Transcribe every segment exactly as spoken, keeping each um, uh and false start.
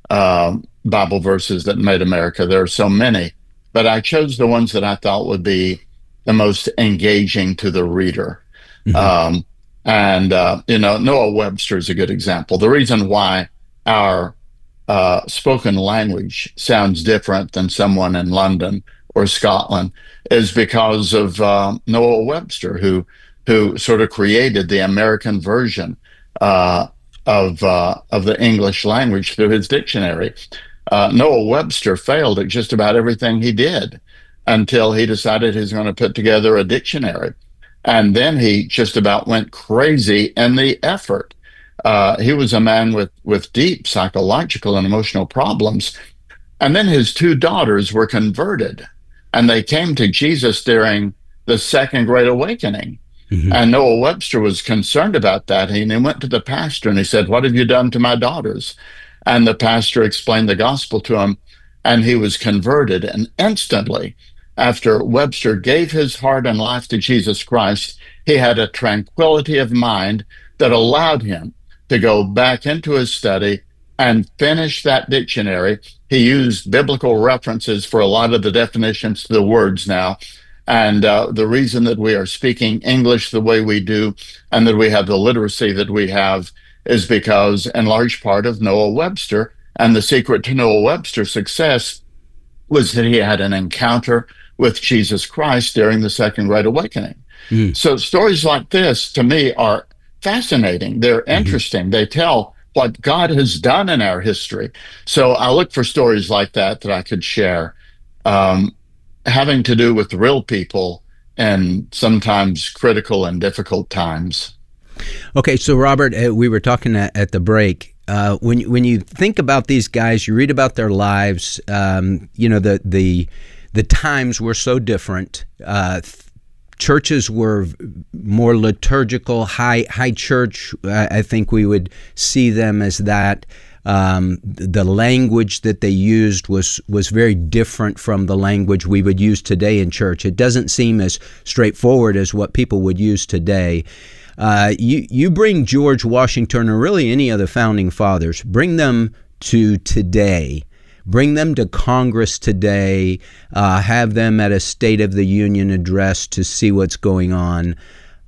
uh, Bible verses that made America. There are so many, but I chose the ones that I thought would be the most engaging to the reader. Hmm. Um, and, uh, you know, Noah Webster is a good example. The reason why our uh, spoken language sounds different than someone in London or Scotland is because of uh, Noah Webster, who who sort of created the American version uh, of uh, of the English language through his dictionary. Uh, Noah Webster failed at just about everything he did until he decided he was going to put together a dictionary. And then he just about went crazy in the effort. Uh, he was a man with, with deep psychological and emotional problems. And then his two daughters were converted, and they came to Jesus during the Second Great Awakening. Hmm. And Noah Webster was concerned about that. He, he went to the pastor and he said, "What have you done to my daughters?" And the pastor explained the gospel to him, and he was converted. And instantly, after Webster gave his heart and life to Jesus Christ, he had a tranquility of mind that allowed him to go back into his study and finish that dictionary. He used biblical references for a lot of the definitions to the words now. And uh, the reason that we are speaking English the way we do and that we have the literacy that we have is because, in large part, of Noah Webster. And the secret to Noah Webster's success was that he had an encounter with Jesus Christ during the Second Great Awakening. Mm. So stories like this, to me, are fascinating. They're Hmm. interesting. They tell what God has done in our history. So I look for stories like that that I could share, um, having to do with real people and sometimes critical and difficult times. Okay, so Robert, uh, we were talking at, at the break. Uh, when when you think about these guys, you read about their lives. Um, you know, the the the times were so different. Uh, th- churches were more liturgical, high high church. I, I think we would see them as that. Um, the language that they used was was very different from the language we would use today in church. It doesn't seem as straightforward as what people would use today. Uh, you you bring George Washington, or really any of the founding fathers, bring them to today, bring them to Congress today, uh, have them at a State of the Union address to see what's going on.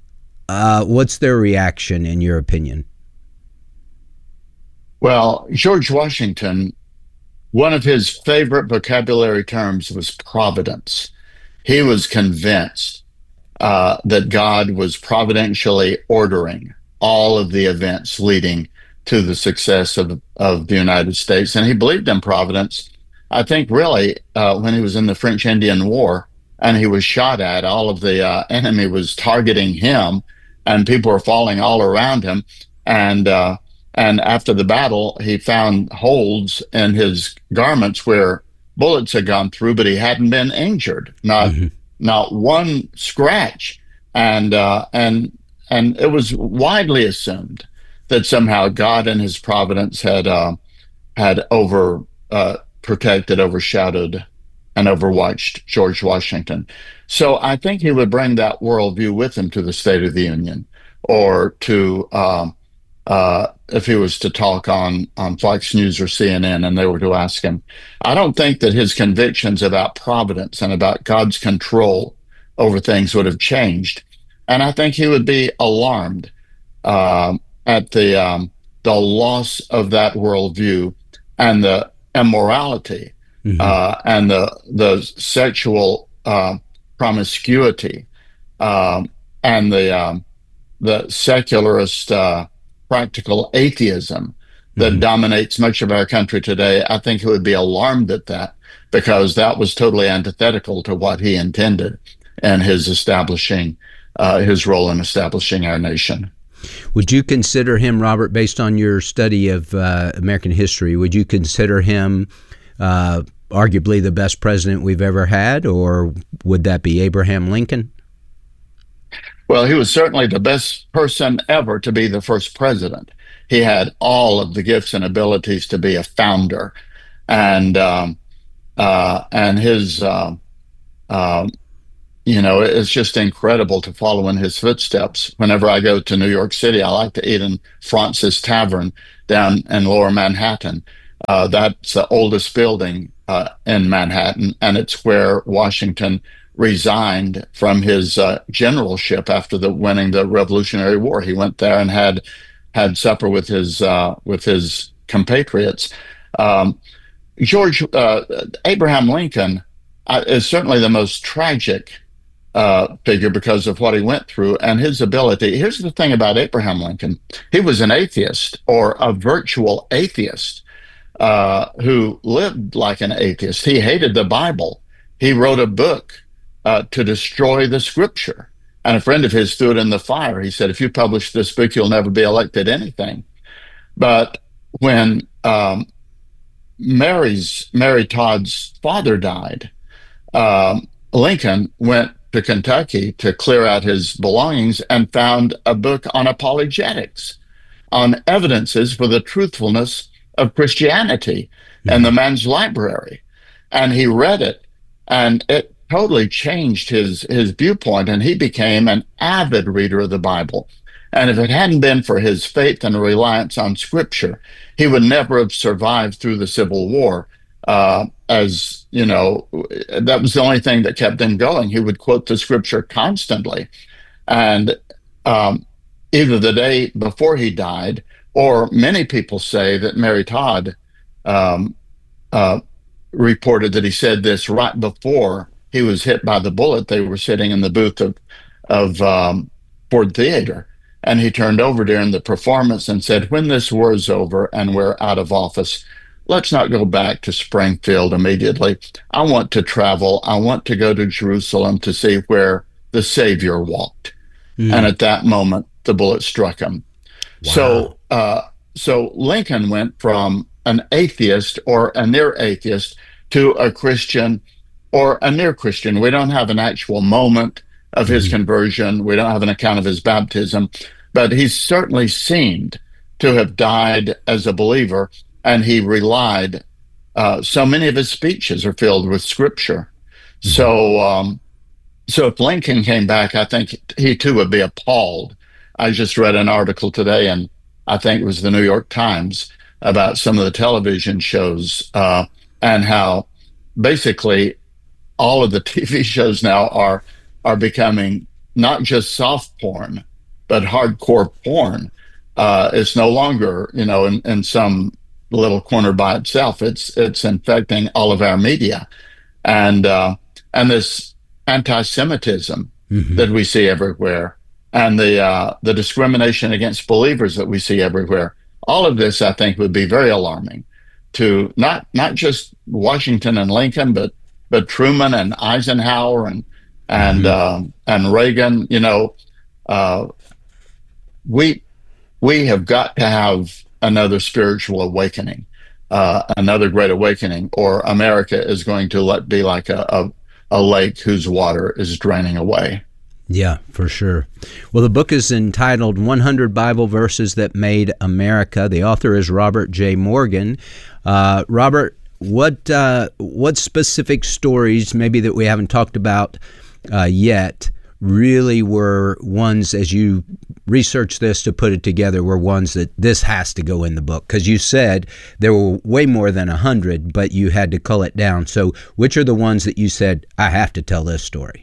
Uh, what's their reaction, in your opinion? Well, George Washington, one of his favorite vocabulary terms was providence. He was convinced uh, that God was providentially ordering all of the events leading to the success of, of the United States. And he believed in providence. I think really uh, when he was in the French Indian War and he was shot at, all of the uh, enemy was targeting him and people were falling all around him. And uh, and after the battle, he found holes in his garments where bullets had gone through, but he hadn't been injured. Not Hmm. not one scratch, and uh, and and it was widely assumed that somehow God and His providence had uh, had over uh, protected, overshadowed, and overwatched George Washington. So I think he would bring that worldview with him to the State of the Union, or to um, uh, if he was to talk on on Fox News or C N N, and they were to ask him. I don't think that his convictions about providence and about God's control over things would have changed, and I think he would be alarmed um, at the um, the loss of that worldview and the immorality Hmm. uh, and the the sexual uh, promiscuity um, and the um, the secularist uh, practical atheism that Hmm. dominates much of our country today. I think he would be alarmed at that because that was totally antithetical to what he intended and his establishing uh, his role in establishing our nation. Would you consider him, Robert, based on your study of uh, American history, would you consider him uh, arguably the best president we've ever had, or would that be Abraham Lincoln? Well, he was certainly the best person ever to be the first president. He had all of the gifts and abilities to be a founder, and um, uh, and his uh, uh, you know, it's just incredible to follow in his footsteps. Whenever I go to New York City, I like to eat in Fraunces Tavern down in Lower Manhattan, Uh, that's the oldest building uh, in Manhattan, and it's where Washington resigned from his uh, generalship after the winning the Revolutionary War. He went there and had had supper with his uh, with his compatriots. Um, George uh, Abraham Lincoln uh, is certainly the most tragic uh, figure because of what he went through and his ability. Here's the thing about Abraham Lincoln: he was an atheist, or a virtual atheist, uh, who lived like an atheist. He hated the Bible. He wrote a book uh, to destroy the Scripture. And a friend of his threw it in the fire. He said, "If you publish this book, you'll never be elected anything." But when um, Mary's Mary Todd's father died, um, Lincoln went to Kentucky to clear out his belongings and found a book on apologetics, on evidences for the truthfulness of Christianity in the man's library. And he read it, and it totally changed his, his viewpoint, and he became an avid reader of the Bible. And if it hadn't been for his faith and reliance on Scripture, he would never have survived through the Civil War. Uh, as you know, that was the only thing that kept him going. He would quote the Scripture constantly. And um, either the day before he died, or many people say that Mary Todd um, uh, reported that he said this right before he was hit by the bullet. They were sitting in the booth of, of um, Ford Theater. And he turned over during the performance and said, "When this war is over and we're out of office, let's not go back to Springfield immediately. I want to travel. I want to go to Jerusalem to see where the Savior walked." Mm. And at that moment, the bullet struck him. Wow. So, uh, so Lincoln went from an atheist or a near atheist to a Christian or a near Christian. We don't have an actual moment of his conversion. We don't have an account of his baptism, but he certainly seemed to have died as a believer, and he relied. Uh, so many of his speeches are filled with Scripture. Mm-hmm. So, um, so if Lincoln came back, I think he too would be appalled. I just read an article today, and I think it was the New York Times, about some of the television shows uh, and how basically all of the T V shows now are are becoming not just soft porn, but hardcore porn. Uh, it's no longer, you know, in, in some little corner by itself. It's it's infecting all of our media, and uh, and this anti-Semitism mm-hmm. that we see everywhere, and the uh, the discrimination against believers that we see everywhere. All of this, I think, would be very alarming to not not just Washington and Lincoln, but but Truman and Eisenhower and and mm-hmm. uh, and Reagan. You know, uh, we we have got to have another spiritual awakening, uh, another great awakening, or America is going to let be like a, a a lake whose water is draining away. Yeah, for sure. Well, the book is entitled one hundred Bible Verses That Made America. The author is Robert J. Morgan. Uh, Robert, what uh, what specific stories, maybe that we haven't talked about uh, yet, really were ones, as you researched this to put it together, were ones that this has to go in the book? Because you said there were way more than one hundred, but you had to cull it down. So which are the ones that you said, I have to tell this story?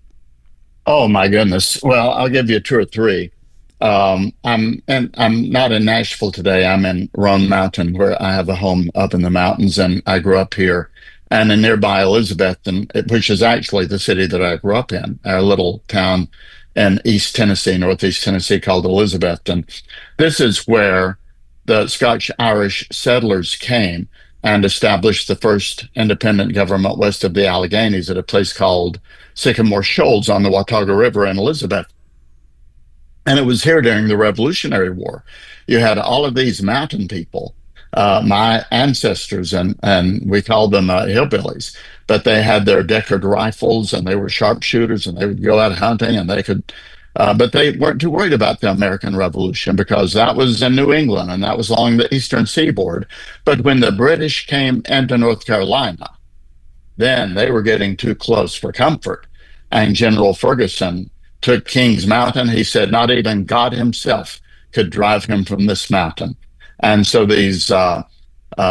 Oh my goodness! Well, I'll give you two or three. Um, I'm and I'm not in Nashville today. I'm in Roan Mountain, where I have a home up in the mountains, and I grew up here. And in nearby Elizabethton, which is actually the city that I grew up in, our little town in East Tennessee, Northeast Tennessee, called Elizabethton. This is where the Scotch-Irish settlers came and established the first independent government west of the Alleghenies at a place called Sycamore Shoals on the Watauga River in Elizabeth. And it was here during the Revolutionary War. You had all of these mountain people, uh, my ancestors, and, and we called them uh, hillbillies, but they had their Deckard rifles, and they were sharpshooters, and they would go out hunting, and they could, uh, but they weren't too worried about the American Revolution, because that was in New England, and that was along the eastern seaboard. But when the British came into North Carolina, then they were getting too close for comfort. And General Ferguson took Kings Mountain. He said not even God himself could drive him from this mountain. And so these uh, uh,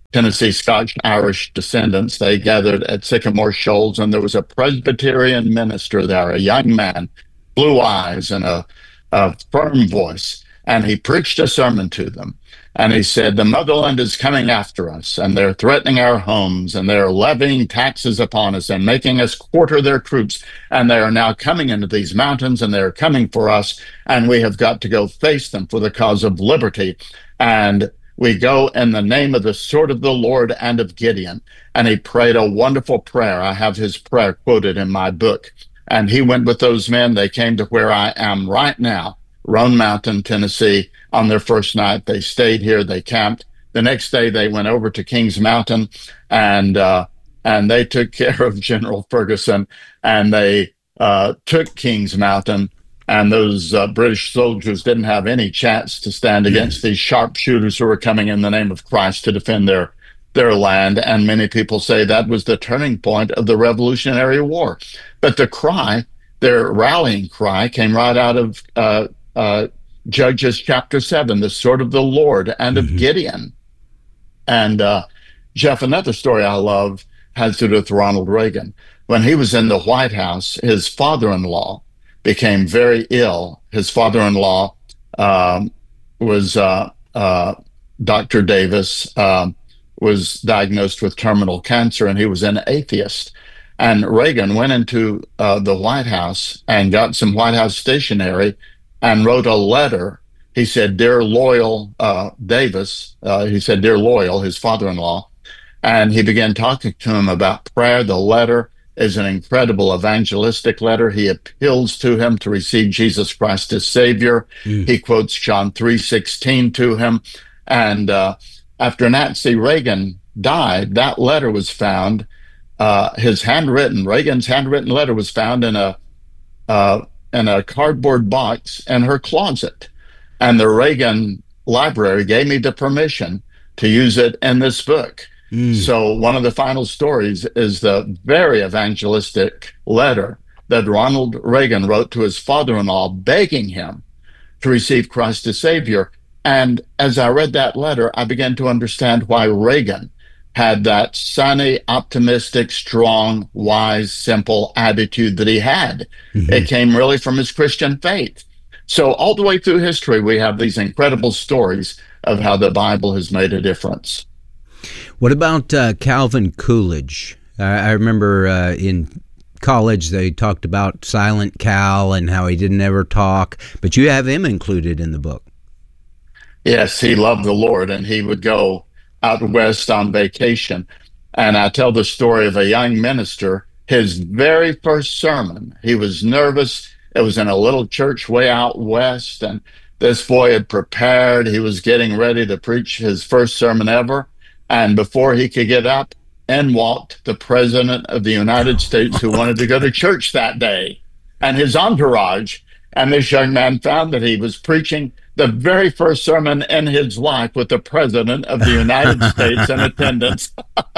Tennessee Scotch Irish descendants. They gathered at Sycamore Shoals, and there was a Presbyterian minister there, a young man, blue eyes and a, a firm voice. And he preached a sermon to them. And he said, the motherland is coming after us, and they're threatening our homes, and they're levying taxes upon us and making us quarter their troops. And they are now coming into these mountains, and they're coming for us. And we have got to go face them for the cause of liberty. And we go in the name of the sword of the Lord and of Gideon. And he prayed a wonderful prayer. I have his prayer quoted in my book. And he went with those men. They came to where I am right now, Roan Mountain, Tennessee. On their first night, they stayed here. They camped. The next day, they went over to Kings Mountain, and uh, and they took care of General Ferguson, and they uh, took Kings Mountain. And those uh, British soldiers didn't have any chance to stand against these sharpshooters who were coming in the name of Christ to defend their their land. And many people say that was the turning point of the Revolutionary War. But the cry, their rallying cry, came right out of uh, uh, Judges chapter seven, the sword of the Lord and of mm-hmm. Gideon. And uh, Jeff, another story I love has to do with Ronald Reagan. When he was in the White House, his father-in-law became very ill. His father-in-law um, was uh, uh, Doctor Davis, um, was diagnosed with terminal cancer, and he was an atheist. And Reagan went into uh, the White House and got some White House stationery and wrote a letter. He said, Dear Loyal uh, Davis, uh, he said, Dear Loyal, his father-in-law. And he began talking to him about prayer. The letter is an incredible evangelistic letter. He appeals to him to receive Jesus Christ as Savior. Mm. He quotes John three sixteen to him. And uh, after Nancy Reagan died, that letter was found, uh, his handwritten, Reagan's handwritten letter was found in a uh, in a cardboard box in her closet. And the Reagan Library gave me the permission to use it in this book. Mm. So one of the final stories is the very evangelistic letter that Ronald Reagan wrote to his father-in-law, begging him to receive Christ as Savior. And as I read that letter, I began to understand why Reagan had that sunny, optimistic, strong, wise, simple attitude that he had. Mm-hmm. It came really from his Christian faith. So all the way through history, we have these incredible stories of how the Bible has made a difference. What about uh, Calvin Coolidge? Uh, I remember uh, in college they talked about Silent Cal and how he didn't ever talk, but you have him included in the book. Yes, he loved the Lord, and he would go out west on vacation. And I tell the story of a young minister, his very first sermon. He was nervous. It was in a little church way out west, and this boy had prepared. He was getting ready to preach his first sermon ever. And before he could get up, in walked the President of the United States, who wanted to go to church that day, and his entourage. And this young man found that he was preaching the very first sermon in his life with the President of the United States in attendance.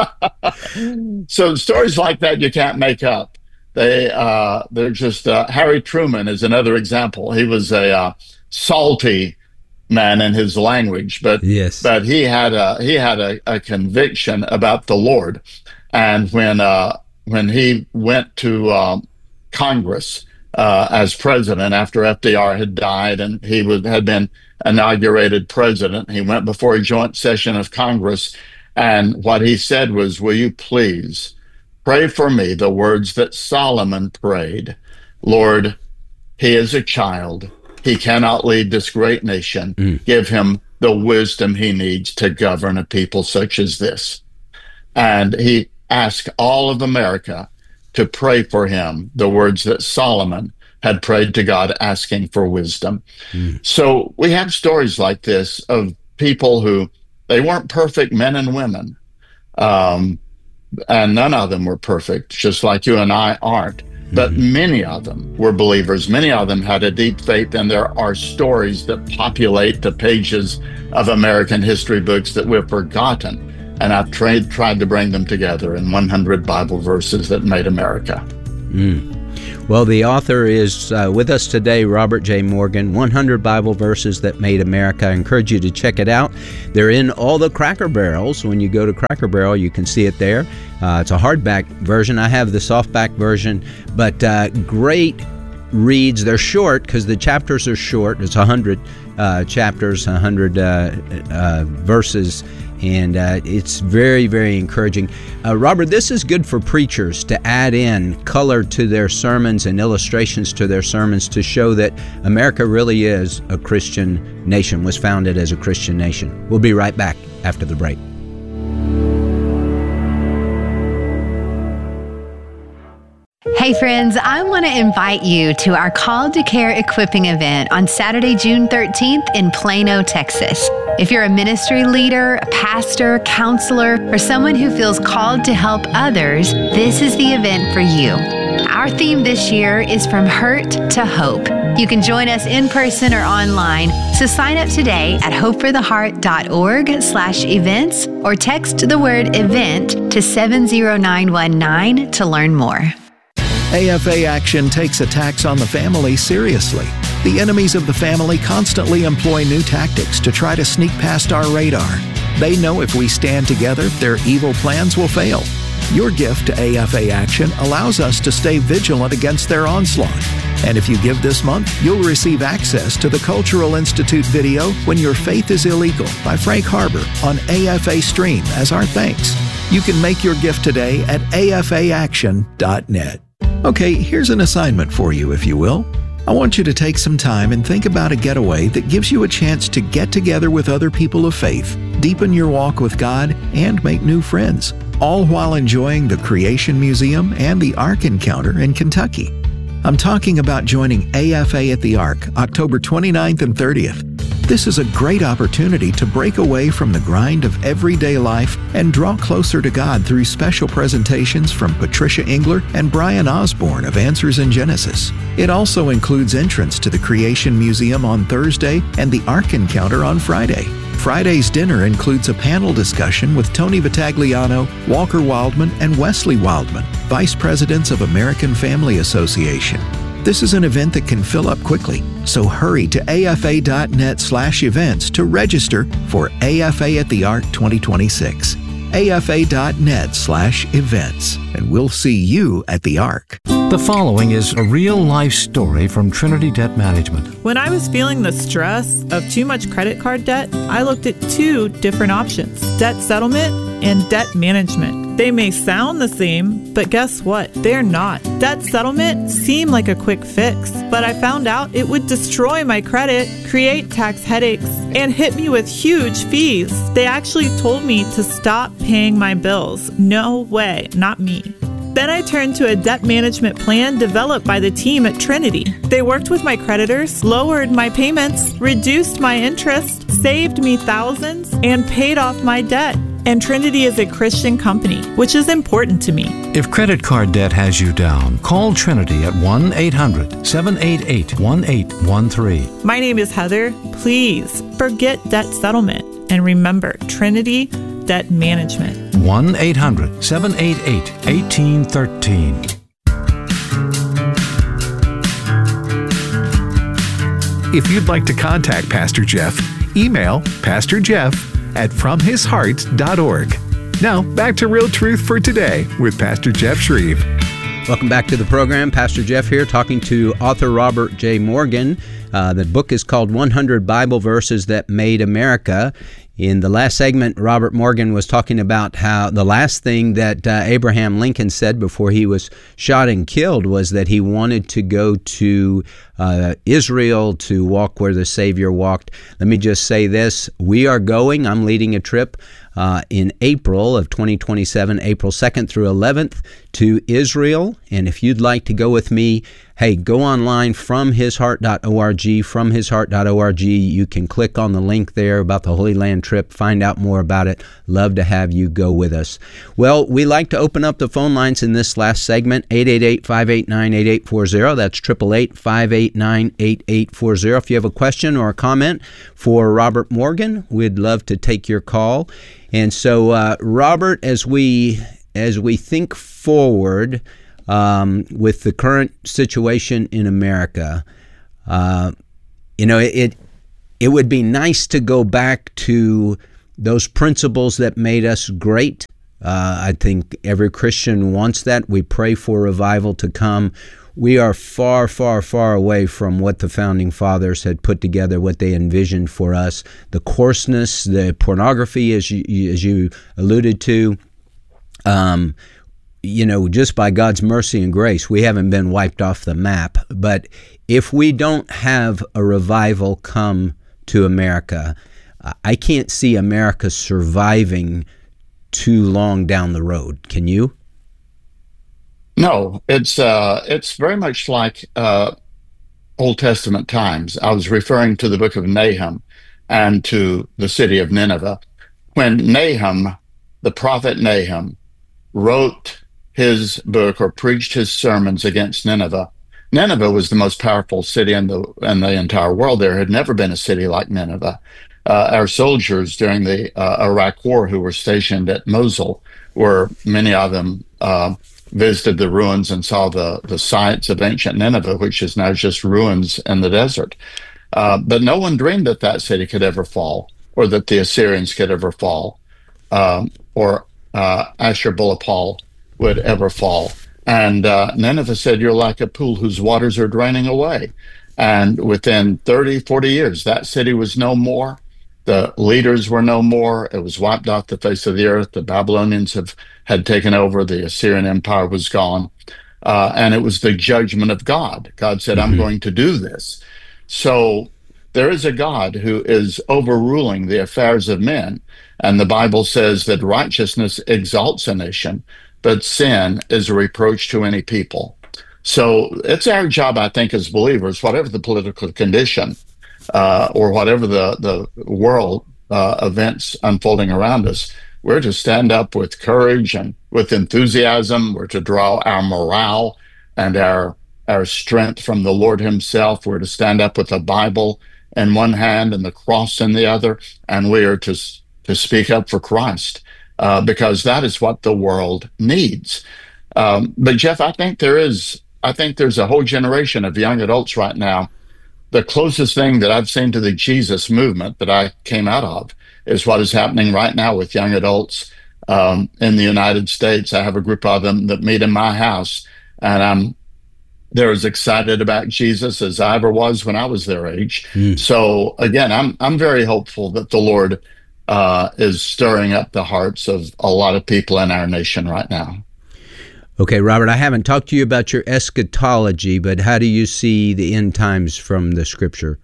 So stories like that you can't make up. They, uh, they're just, uh, Harry Truman is another example. He was a uh, salty man in his language, but yes. but he had a he had a, a conviction about the Lord. And when uh, when he went to um, Congress uh, as president after F D R had died, and he was, had been inaugurated president, he went before a joint session of Congress, and what he said was, "Will you please pray for me the words that Solomon prayed? Lord, he is a child. He cannot lead this great nation. Mm. Give him the wisdom he needs to govern a people such as this." And he asked all of America to pray for him the words that Solomon had prayed to God, asking for wisdom. Mm. So we have stories like this of people who, they weren't perfect men and women. Um, and none of them were perfect, just like you and I aren't. But many of them were believers. Many of them had a deep faith, and there are stories that populate the pages of American history books that we've forgotten. And I've tried, tried to bring them together in one hundred Bible verses that made America. Mm. Well, the author is uh, with us today, Robert J. Morgan, one hundred Bible Verses That Made America. I encourage you to check it out. They're in all the Cracker Barrels. When you go to Cracker Barrel, you can see it there. Uh, it's a hardback version. I have the softback version, but uh, great reads. They're short because the chapters are short. It's one hundred uh, chapters, one hundred uh, uh, verses, and uh, it's very, very encouraging. Uh, Robert, this is good for preachers to add in color to their sermons and illustrations to their sermons to show that America really is a Christian nation, was founded as a Christian nation. We'll be right back after the break. Hey friends, I want to invite you to our Called to Care equipping event on Saturday, June thirteenth in Plano, Texas. If you're a ministry leader, a pastor, counselor, or someone who feels called to help others, this is the event for you. Our theme this year is From Hurt to Hope. You can join us in person or online, so sign up today at hopefortheheart.org slash events or text the word event to seven zero nine one nine to learn more. A F A Action takes attacks on the family seriously. The enemies of the family constantly employ new tactics to try to sneak past our radar. They know if we stand together, their evil plans will fail. Your gift to A F A Action allows us to stay vigilant against their onslaught. And if you give this month, you'll receive access to the Cultural Institute video When Your Faith is Illegal by Frank Harbor on A F A Stream as our thanks. You can make your gift today at A F A action dot net. Okay, here's an assignment for you, if you will. I want you to take some time and think about a getaway that gives you a chance to get together with other people of faith, deepen your walk with God, and make new friends, all while enjoying the Creation Museum and the Ark Encounter in Kentucky. I'm talking about joining A F A at the Ark, October twenty-ninth and thirtieth. This is a great opportunity to break away from the grind of everyday life and draw closer to God through special presentations from Patricia Engler and Brian Osborne of Answers in Genesis. It also includes entrance to the Creation Museum on Thursday and the Ark Encounter on Friday. Friday's dinner includes a panel discussion with Tony Vitagliano, Walker Wildman, and Wesley Wildman, Vice Presidents of American Family Association. This is an event that can fill up quickly, so hurry to afa.net slash events to register for A F A at the Ark twenty twenty-six. afa.net slash events, and we'll see you at the Ark. The following is a real-life story from Trinity Debt Management. When I was feeling the stress of too much credit card debt, I looked at two different options: debt settlement and debt management. They may sound the same, but guess what? They're not. Debt settlement seemed like a quick fix, but I found out it would destroy my credit, create tax headaches, and hit me with huge fees. They actually told me to stop paying my bills. No way, not me. Then I turned to a debt management plan developed by the team at Trinity. They worked with my creditors, lowered my payments, reduced my interest, saved me thousands, and paid off my debt. And Trinity is a Christian company, which is important to me. If credit card debt has you down, call Trinity at one eight hundred seven eight eight one eight one three. My name is Heather. Please forget debt settlement and remember Trinity Debt Management. one eight hundred seven eight eight one eight one three. If you'd like to contact Pastor Jeff, email Pastor Jeff at from his heart dot org. Now, back to Real Truth for Today with Pastor Jeff Shreve. Welcome back to the program. Pastor Jeff here, talking to author Robert J. Morgan. Uh, the book is called one hundred Bible Verses That Made America. In the last segment, Robert Morgan was talking about how the last thing that uh, Abraham Lincoln said before he was shot and killed was that he wanted to go to uh, Israel to walk where the Savior walked. Let me just say this. We are going. I'm leading a trip uh, in April of twenty twenty-seven, April second through eleventh, to Israel. And if you'd like to go with me, hey, go online, from his heart dot org, from his heart dot org. You can click on the link there about the Holy Land trip, find out more about it. Love to have you go with us. Well, we like to open up the phone lines in this last segment, eight eight eight, five eight nine, eight eight four zero. That's eight eight eight, five eight nine, eight eight four zero. If you have a question or a comment for Robert Morgan, we'd love to take your call. And so, uh, Robert, as we as we think forward, um, with the current situation in America, uh, you know, it, it it would be nice to go back to those principles that made us great. Uh, I think every Christian wants that. We pray for revival to come. We are far, far, far away from what the Founding Fathers had put together, what they envisioned for us. The coarseness, the pornography, as you, as you alluded to, um, you know, just by God's mercy and grace, we haven't been wiped off the map. But if we don't have a revival come to America, I can't see America surviving too long down the road. Can you? No, it's uh, it's very much like uh, Old Testament times. I was referring to the book of Nahum and to the city of Nineveh. When Nahum, the prophet Nahum, wrote his book or preached his sermons against Nineveh, Nineveh was the most powerful city in the in the entire world. There had never been a city like Nineveh. Uh, our soldiers during the uh, Iraq War who were stationed at Mosul, were many of them uh, visited the ruins and saw the, the sites of ancient Nineveh, which is now just ruins in the desert. Uh, but no one dreamed that that city could ever fall, or that the Assyrians could ever fall, um, or uh, Ashurbanipal would ever fall. And uh, Nineveh said, "You're like a pool whose waters are draining away." And within thirty, forty years, that city was no more. The leaders were no more. It was wiped off the face of the earth. The Babylonians have had taken over. The Assyrian Empire was gone. Uh, and it was the judgment of God. God said, mm-hmm. I'm going to do this. So there is a God who is overruling the affairs of men. And the Bible says that righteousness exalts a nation, but sin is a reproach to any people. So it's our job, I think, as believers, whatever the political condition, uh, or whatever the, the world uh, events unfolding around us, we're to stand up with courage and with enthusiasm. We're to draw our morale and our our strength from the Lord himself. We're to stand up with the Bible in one hand and the cross in the other, and we are to, to speak up for Christ, uh, because that is what the world needs. Um, but Jeff, I think there is, I think there's a whole generation of young adults right now. The closest thing that I've seen to the Jesus movement that I came out of is what is happening right now with young adults um, in the United States. I have a group of them that meet in my house, and I'm they're as excited about Jesus as I ever was when I was their age. Mm. So again, I'm I'm very hopeful that the Lord uh, is stirring up the hearts of a lot of people in our nation right now. Okay, Robert, I haven't talked to you about your eschatology, but how do you see the end times from the Scripture?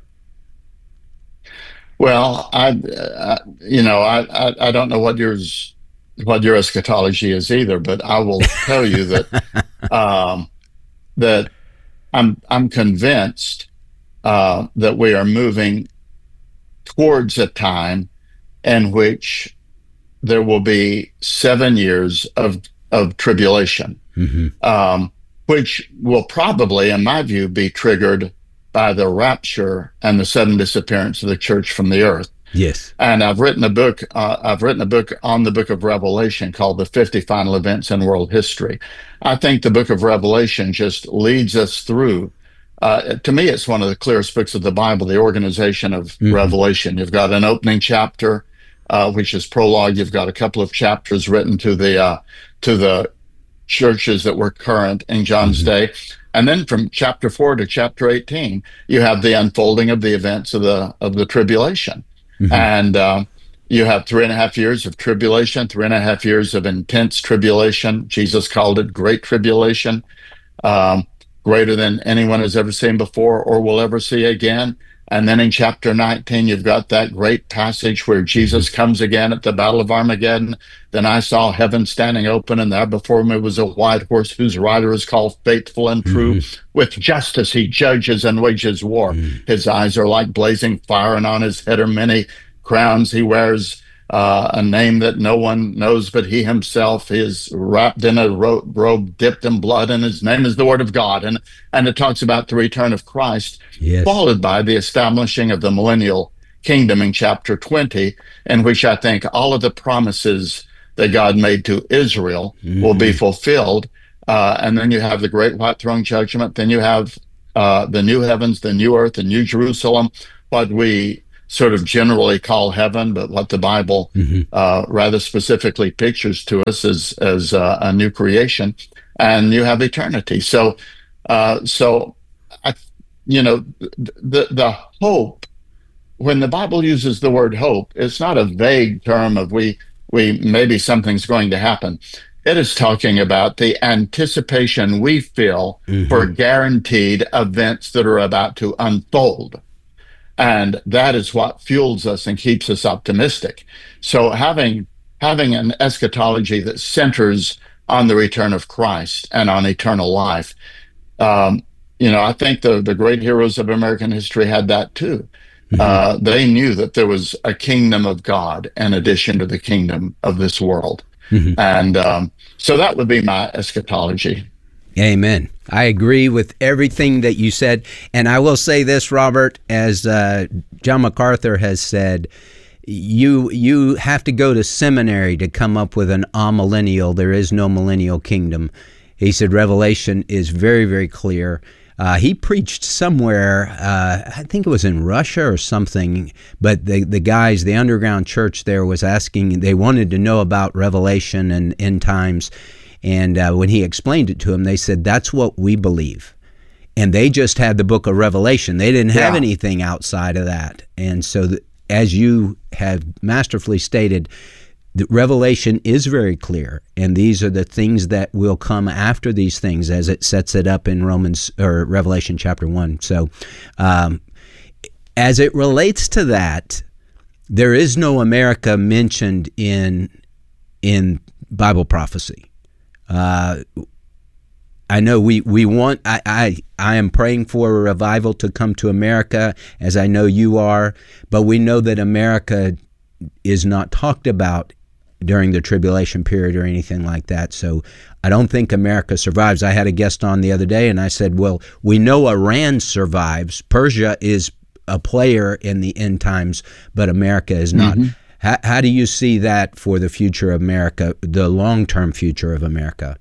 Well, I, I you know, I, I, I don't know what yours, what your eschatology is either, but I will tell you that um, that I'm I'm convinced uh, that we are moving towards a time in which there will be seven years of of tribulation. Mm-hmm. Um, which will probably, in my view, be triggered by the rapture and the sudden disappearance of the church from the earth. Yes. And I've written a book. Uh, I've written a book on the book of Revelation called "The fifty Final Events in World History." I think the book of Revelation just leads us through. Uh, to me, it's one of the clearest books of the Bible. The organization of mm-hmm. Revelation. You've got an opening chapter, uh, which is prologue. You've got a couple of chapters written to the uh, to the churches that were current in John's mm-hmm. day. And then from chapter four to chapter eighteen, you have the unfolding of the events of the of the tribulation. Mm-hmm. And uh, you have three and a half years of tribulation, three and a half years of intense tribulation. Jesus called it great tribulation, um, greater than anyone has ever seen before or will ever see again. And then in chapter nineteen, you've got that great passage where Jesus comes again at the Battle of Armageddon. Then I saw heaven standing open, and there before me was a white horse whose rider is called Faithful and True. Mm-hmm. With justice he judges and wages war. Mm-hmm. His eyes are like blazing fire, and on his head are many crowns. He wears uh, a name that no one knows but he himself. He is wrapped in a ro- robe dipped in blood, and his name is the Word of God. And, and it talks about the return of Christ. Yes. Followed by the establishing of the millennial kingdom in chapter twenty, in which I think all of the promises that God made to Israel mm-hmm. will be fulfilled. Uh, and then you have the great white throne judgment. Then you have uh, the new heavens, the new earth, the new Jerusalem, what we sort of generally call heaven, but what the Bible mm-hmm. uh, rather specifically pictures to us as, as uh, a new creation. And you have eternity. So, uh, so I, you know, the the hope, when the Bible uses the word hope, it's not a vague term of we we maybe something's going to happen. It is talking about the anticipation we feel mm-hmm. for guaranteed events that are about to unfold. And that is what fuels us and keeps us optimistic. So having having an eschatology that centers on the return of Christ and on eternal life, um, you know, I think the the great heroes of American history had that too. Mm-hmm. Uh, they knew that there was a kingdom of God in addition to the kingdom of this world. Mm-hmm. And um, so that would be my eschatology. Amen. I agree with everything that you said. And I will say this, Robert, as uh, John MacArthur has said, you you have to go to seminary to come up with an amillennial. There is no millennial kingdom. He said Revelation is very, very clear. Uh, he preached somewhere, uh, I think it was in Russia or something, but the the guys, the underground church there was asking, they wanted to know about Revelation and end times. And uh, when he explained it to them, they said, that's what we believe. And they just had the book of Revelation. They didn't have yeah. anything outside of that. And so th- as you have masterfully stated, the Revelation is very clear, and these are the things that will come after these things, as it sets it up in Romans or Revelation chapter one. So, um, as it relates to that, there is no America mentioned in in Bible prophecy. Uh, I know we we want. I, I I am praying for a revival to come to America, as I know you are. But we know that America is not talked about during the tribulation period or anything like that. So I don't think America survives. I had a guest on the other day and I said, well, we know Iran survives. Persia is a player in the end times, but America is not. Mm-hmm. How, how do you see that for the future of America, the long-term future of America?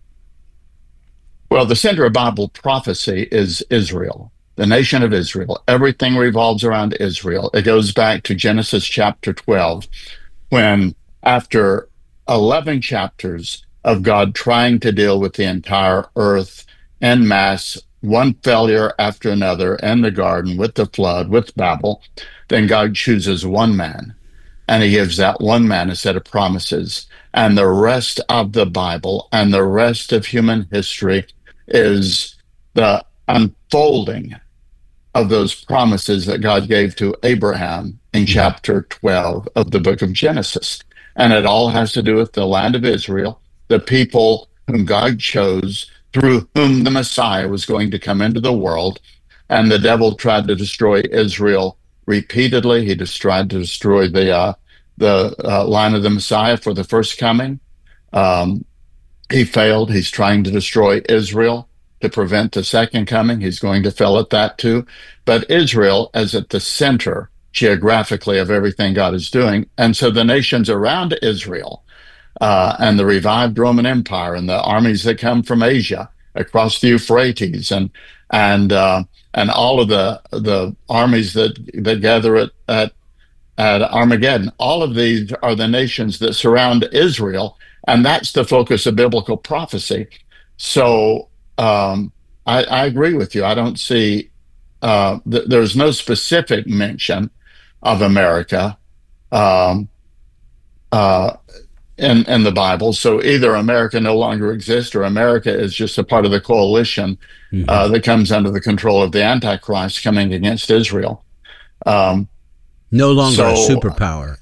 Well, the center of Bible prophecy is Israel, the nation of Israel. Everything revolves around Israel. It goes back to Genesis chapter twelve, when after eleven chapters of God trying to deal with the entire earth en masse, one failure after another in the garden with the flood, with Babel, then God chooses one man, and he gives that one man a set of promises. And the rest of the Bible and the rest of human history is the unfolding of those promises that God gave to Abraham in chapter twelve of the book of Genesis. And it all has to do with the land of Israel, the people whom God chose, through whom the Messiah was going to come into the world. And the devil tried to destroy Israel repeatedly. He just tried to destroy the uh, the uh, line of the Messiah for the first coming. Um, he failed. He's trying to destroy Israel to prevent the second coming. He's going to fail at that too. But Israel is at the center geographically of everything God is doing. And so the nations around Israel uh, and the revived Roman Empire and the armies that come from Asia across the Euphrates and and uh, and all of the the armies that that gather at, at at Armageddon, all of these are the nations that surround Israel, and that's the focus of biblical prophecy. So um, I, I agree with you. I don't see uh, th- there's no specific mention of America um, uh, in, in the Bible. So either America no longer exists or America is just a part of the coalition mm-hmm. uh, that comes under the control of the Antichrist coming against Israel. Um, no longer so, a superpower.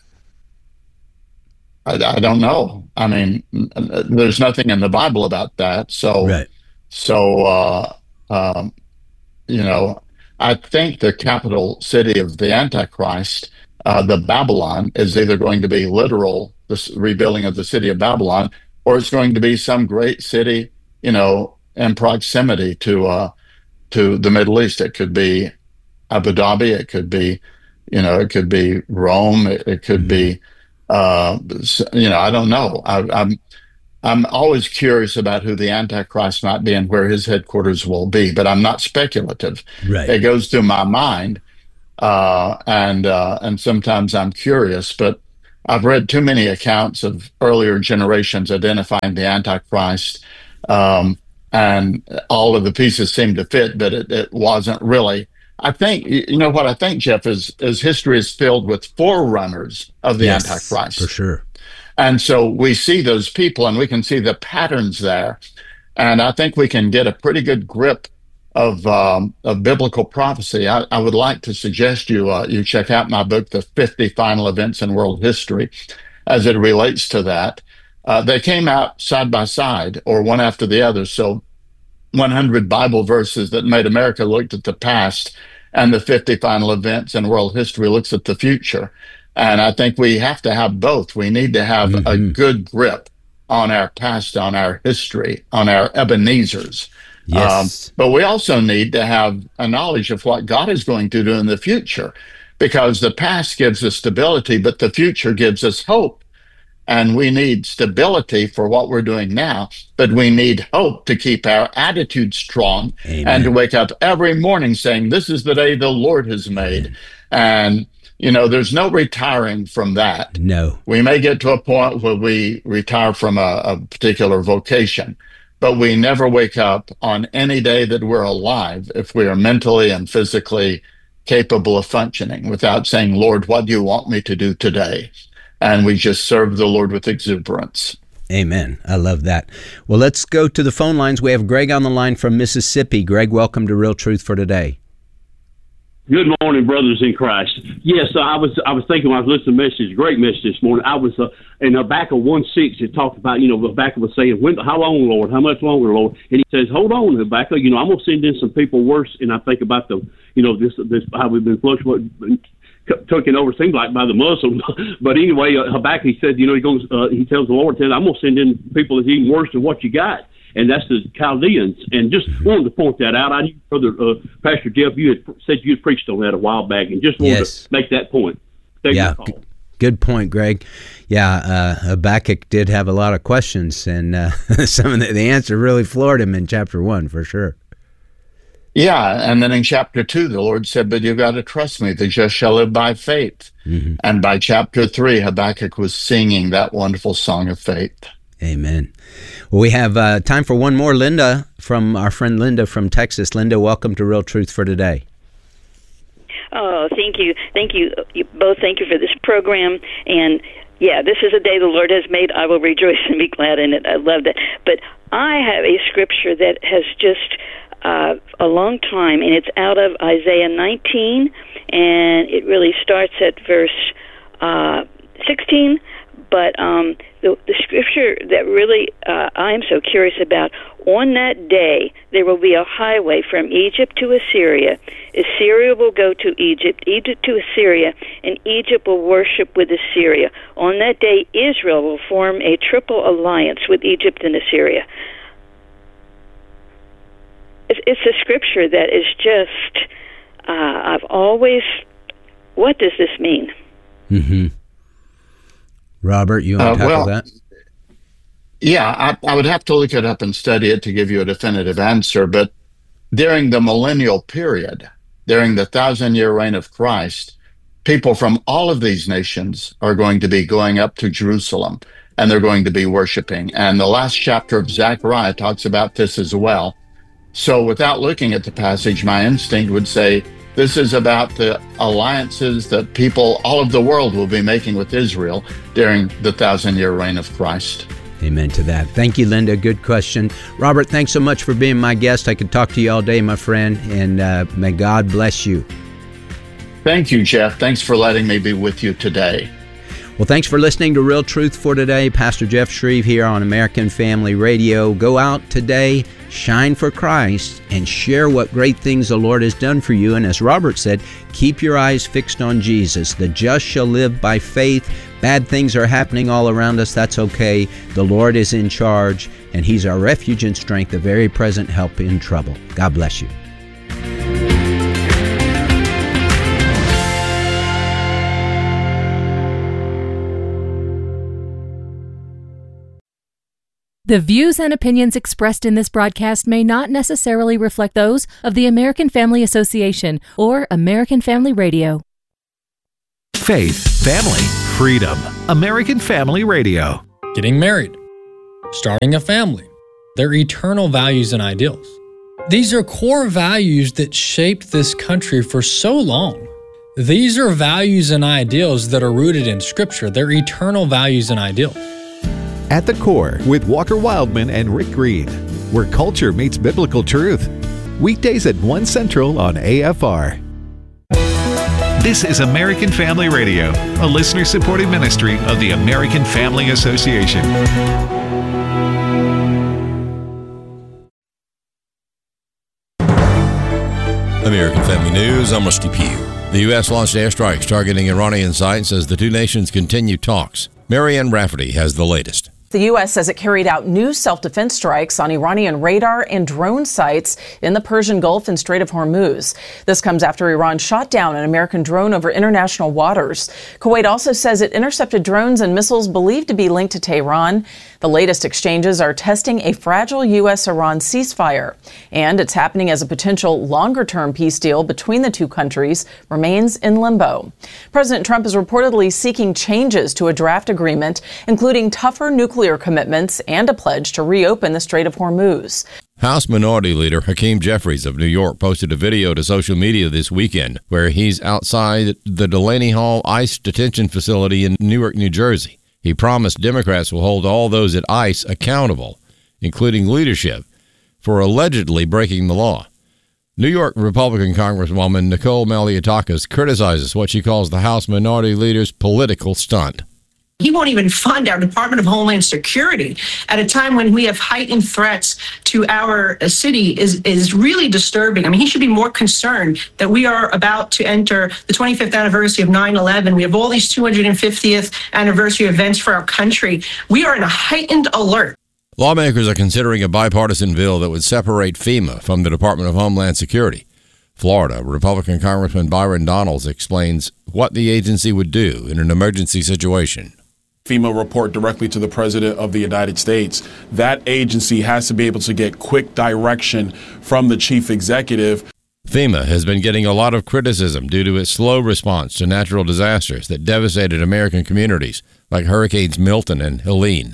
I, I don't know. I mean, there's nothing in the Bible about that. So, right. so uh, um, you know, I think the capital city of the Antichrist, uh, the Babylon, is either going to be literal, the rebuilding of the city of Babylon, or it's going to be some great city, you know, in proximity to uh, to the Middle East. It could be Abu Dhabi. It could be, you know, it could be Rome. It, it could be, uh, you know, I don't know. I, I'm I'm always curious about who the Antichrist might be and where his headquarters will be, but I'm not speculative. Right. It goes through my mind, uh, and uh, and sometimes I'm curious, but I've read too many accounts of earlier generations identifying the Antichrist, um, and all of the pieces seem to fit, but it, it wasn't really. I think, you know what I think, Jeff, is, is history is filled with forerunners of the Yes, Antichrist. for sure. And so we see those people and we can see the patterns there. And I think we can get a pretty good grip of, um, of biblical prophecy. I, I would like to suggest you uh, you check out my book, The fifty Final Events in World History, as it relates to that. Uh, they came out side by side or one after the other. So one hundred Bible verses that made America looked at the past, and the fifty Final Events in World History looks at the future. And I think we have to have both. We need to have mm-hmm. a good grip on our past, on our history, on our Ebenezers. Yes. Um, but we also need to have a knowledge of what God is going to do in the future, because the past gives us stability, but the future gives us hope. And we need stability for what we're doing now, but we need hope to keep our attitude strong. Amen. And to wake up every morning saying, this is the day the Lord has made. Amen. And you know, there's no retiring from that. No. We may get to a point where we retire from a, a particular vocation, but we never wake up on any day that we're alive if we are mentally and physically capable of functioning without saying, Lord, what do you want me to do today? And we just serve the Lord with exuberance. Amen. I love that. Well, let's go to the phone lines. We have Greg on the line from Mississippi. Greg, welcome to Real Truth for Today. Good morning, brothers in Christ. Yes, I was I was thinking when I was listening to the message, great message this morning. I was uh, in Habakkuk one six. It talked about, you know, Habakkuk was saying, when, how long, Lord? How much longer, Lord? And he says, hold on, Habakkuk. You know, I'm going to send in some people worse. And I think about the, you know, this this how we've been fluctuating, taken over, seems like, by the Muslims. But anyway, uh, Habakkuk, he said, you know, he goes, uh, he tells the Lord, says, I'm going to send in people that's even worse than what you got. And that's the Chaldeans. And just wanted to point that out. I knew, Brother uh, Pastor Jeff, you had said you had preached on that a while back, and just wanted yes. to make that point. Thank yeah, g- good point, Greg. Yeah, uh, Habakkuk did have a lot of questions, and uh, some of the, the answer really floored him in chapter one, for sure. Yeah, and then in chapter two, the Lord said, but you've got to trust me, the just shall live by faith. Mm-hmm. And by chapter three, Habakkuk was singing that wonderful song of faith. Amen. Well, we have uh, time for one more. Linda, from our friend Linda from Texas. Linda, welcome to Real Truth for Today. Oh, thank you. Thank you. You both thank you for this program. And, yeah, this is a day the Lord has made. I will rejoice and be glad in it. I love that. But I have a scripture that has just uh, a long time, and it's out of Isaiah nineteen, and it really starts at verse uh, sixteen. But um, the, the scripture that really uh, I'm so curious about, on that day there will be a highway from Egypt to Assyria. Assyria will go to Egypt, Egypt to Assyria, and Egypt will worship with Assyria. On that day, Israel will form a triple alliance with Egypt and Assyria. It's, it's a scripture that is just, uh, I've always, what does this mean? Mm-hmm. Robert, you want to uh, tackle well, that? Yeah, I, I would have to look it up and study it to give you a definitive answer. But during the millennial period, during the thousand-year reign of Christ, people from all of these nations are going to be going up to Jerusalem, and they're going to be worshiping. And the last chapter of Zechariah talks about this as well. So without looking at the passage, my instinct would say, this is about the alliances that people, all of the world, will be making with Israel during the thousand-year reign of Christ. Amen to that. Thank you, Linda. Good question. Robert, thanks so much for being my guest. I could talk to you all day, my friend, and uh, may God bless you. Thank you, Jeff. Thanks for letting me be with you today. Well, thanks for listening to Real Truth for Today. Pastor Jeff Shreve here on American Family Radio. Go out today, shine for Christ, and share what great things the Lord has done for you. And as Robert said, keep your eyes fixed on Jesus. The just shall live by faith. Bad things are happening all around us. That's okay. The Lord is in charge, and He's our refuge and strength, a very present help in trouble. God bless you. The views and opinions expressed in this broadcast may not necessarily reflect those of the American Family Association or American Family Radio. Faith, family, freedom. American Family Radio. Getting married, starting a family, their eternal values and ideals. These are core values that shaped this country for so long. These are values and ideals that are rooted in Scripture. They're eternal values and ideals. At the Core with Walker Wildman and Rick Green, where culture meets biblical truth. Weekdays at one Central on A F R. This is American Family Radio, a listener-supported ministry of the American Family Association. American Family News, I'm Rusty Pugh. The U S launched airstrikes targeting Iranian sites as the two nations continue talks. Marianne Rafferty has the latest. The U S says it carried out new self-defense strikes on Iranian radar and drone sites in the Persian Gulf and Strait of Hormuz. This comes after Iran shot down an American drone over international waters. Kuwait also says it intercepted drones and missiles believed to be linked to Tehran. The latest exchanges are testing a fragile U S-Iran ceasefire, and it's happening as a potential longer-term peace deal between the two countries remains in limbo. President Trump is reportedly seeking changes to a draft agreement, including tougher nuclear commitments and a pledge to reopen the Strait of Hormuz. House Minority Leader Hakeem Jeffries of New York posted a video to social media this weekend where he's outside the Delaney Hall ICE detention facility in Newark, New Jersey. He promised Democrats will hold all those at ICE accountable, including leadership, for allegedly breaking the law. New York Republican Congresswoman Nicole Maliotakis criticizes what she calls the House Minority Leader's political stunt. He won't even fund our Department of Homeland Security at a time when we have heightened threats to our city is, is really disturbing. I mean, he should be more concerned that we are about to enter the twenty-fifth anniversary of nine eleven. We have all these two hundred fiftieth anniversary events for our country. We are in a heightened alert. Lawmakers are considering a bipartisan bill that would separate FEMA from the Department of Homeland Security. Florida Republican Congressman Byron Donalds explains what the agency would do in an emergency situation. FEMA report directly to the President of the United States. That agency has to be able to get quick direction from the chief executive. FEMA has been getting a lot of criticism due to its slow response to natural disasters that devastated American communities like Hurricanes Milton and Helene.